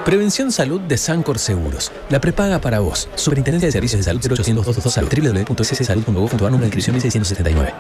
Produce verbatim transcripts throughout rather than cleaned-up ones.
Prevención Salud de Sancor Seguros. La prepaga para vos. Superintendencia de Servicios de Salud cero ochocientos doscientos veintidós Salud. w w w punto s s salud punto gov punto a r. Número de inscripción mil seiscientos setenta y nueve.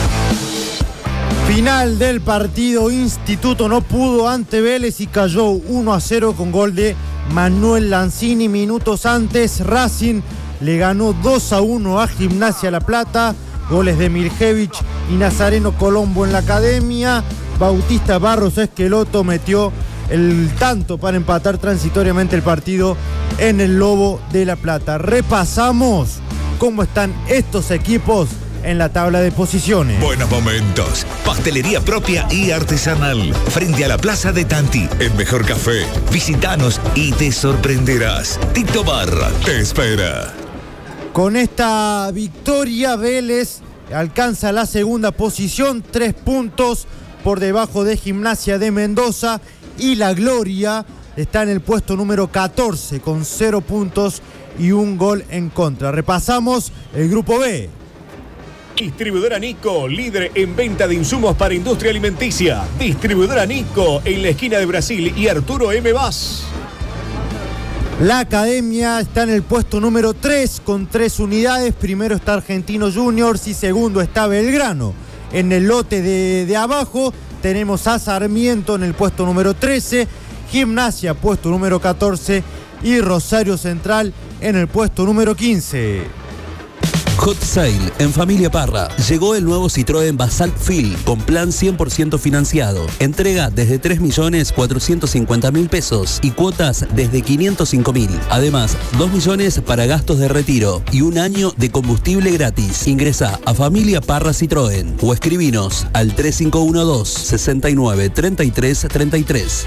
Final del partido. Instituto no pudo ante Vélez y cayó uno a cero con gol de Manuel Lanzini. Minutos antes, Racing le ganó dos a uno a Gimnasia La Plata. Goles de Miljevich y Nazareno Colombo en la academia. Bautista Barros Esqueloto metió el tanto para empatar transitoriamente el partido en el Lobo de La Plata. Repasamos cómo están estos equipos en la tabla de posiciones. Buenos momentos. Pastelería propia y artesanal. Frente a la Plaza de Tanti. El mejor café. Visítanos y te sorprenderás. Tito Barra te espera. Con esta victoria, Vélez alcanza la segunda posición, tres puntos por debajo de Gimnasia de Mendoza, y la Gloria está en el puesto número catorce con cero puntos y un gol en contra. Repasamos el grupo B. Distribuidora Nico, líder en venta de insumos para industria alimenticia. Distribuidora Nico en la esquina de Brasil y Arturo M. Vaz. La Academia está en el puesto número tres con tres unidades. Primero está Argentinos Juniors y segundo está Belgrano. En el lote de, de abajo tenemos a Sarmiento en el puesto número trece, Gimnasia puesto número catorce y Rosario Central en el puesto número quince. Hot Sale en Familia Parra. Llegó el nuevo Citroën Basalt Fil con plan cien por ciento financiado. Entrega desde tres millones cuatrocientos cincuenta mil pesos y cuotas desde quinientos cinco mil. Además, dos millones para gastos de retiro y un año de combustible gratis. Ingresa a Familia Parra Citroën o escribinos al tres cinco uno dos, sesenta y nueve, treinta y tres treinta y tres.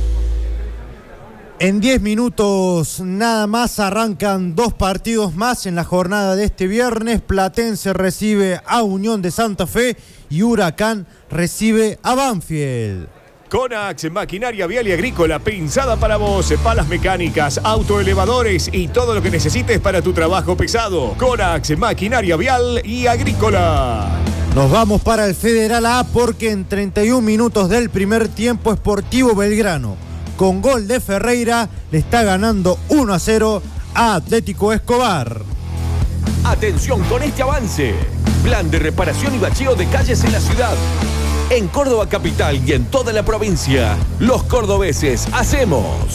En diez minutos nada más arrancan dos partidos más en la jornada de este viernes. Platense recibe a Unión de Santa Fe y Huracán recibe a Banfield. Conax, maquinaria vial y agrícola pensada para vos, palas mecánicas, autoelevadores y todo lo que necesites para tu trabajo pesado. Conax, maquinaria vial y agrícola. Nos vamos para el Federal A porque en treinta y un minutos del primer tiempo Sportivo Belgrano, con gol de Ferreira, le está ganando uno a cero a Atlético Escobar. Atención con este avance. Plan de reparación y bacheo de calles en la ciudad. En Córdoba capital y en toda la provincia, los cordobeses hacemos